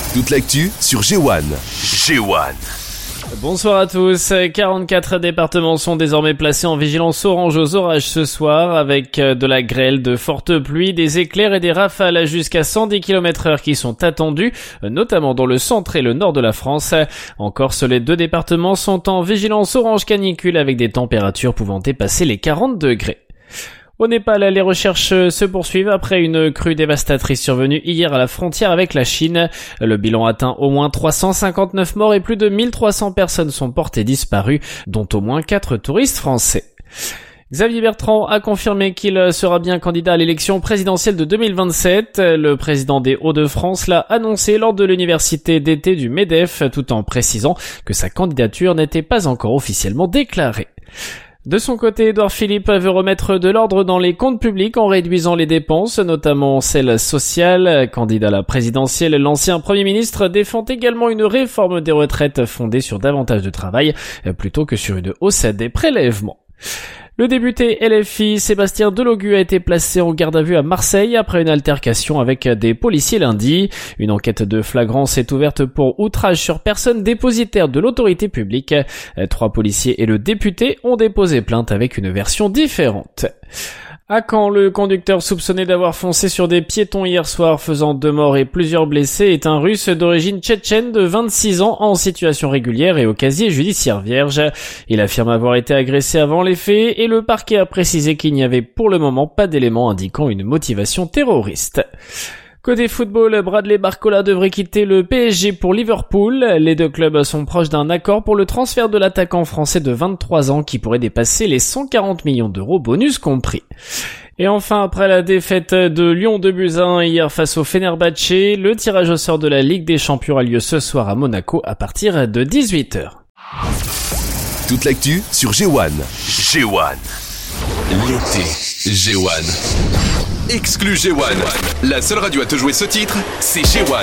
Toute l'actu sur G1. G1. Bonsoir à tous. 44 départements sont désormais placés en vigilance orange aux orages ce soir avec de la grêle, de fortes pluies, des éclairs et des rafales jusqu'à 110 km/h qui sont attendus, notamment dans le centre et le nord de la France. En Corse, les deux départements sont en vigilance orange canicule avec des températures pouvant dépasser les 40 degrés. Au Népal, les recherches se poursuivent après une crue dévastatrice survenue hier à la frontière avec la Chine. Le bilan atteint au moins 359 morts et plus de 1300 personnes sont portées disparues, dont au moins 4 touristes français. Xavier Bertrand a confirmé qu'il sera bien candidat à l'élection présidentielle de 2027. Le président des Hauts-de-France l'a annoncé lors de l'université d'été du MEDEF, tout en précisant que sa candidature n'était pas encore officiellement déclarée. De son côté, Édouard Philippe veut remettre de l'ordre dans les comptes publics en réduisant les dépenses, notamment celles sociales. Candidat à la présidentielle, l'ancien Premier ministre défend également une réforme des retraites fondée sur davantage de travail plutôt que sur une hausse des prélèvements. Le député LFI Sébastien Delogu a été placé en garde à vue à Marseille après une altercation avec des policiers lundi. Une enquête de flagrance est ouverte pour outrage sur personne dépositaire de l'autorité publique. 3 policiers et le député ont déposé plainte avec une version différente. À Caen, le conducteur soupçonné d'avoir foncé sur des piétons hier soir faisant 2 morts et plusieurs blessés est un Russe d'origine tchétchène de 26 ans en situation régulière et au casier judiciaire vierge. Il affirme avoir été agressé avant les faits et le parquet a précisé qu'il n'y avait pour le moment pas d'éléments indiquant une motivation terroriste. Côté football, Bradley Barcola devrait quitter le PSG pour Liverpool. Les deux clubs sont proches d'un accord pour le transfert de l'attaquant français de 23 ans qui pourrait dépasser les 140 millions d'euros bonus compris. Et enfin, après la défaite de Lyon 2-1 hier face au Fenerbahçe, le tirage au sort de la Ligue des Champions a lieu ce soir à Monaco à partir de 18h. Toute l'actu sur G1. G1. L'été G1. Exclu G1. La seule radio à te jouer ce titre, c'est G1.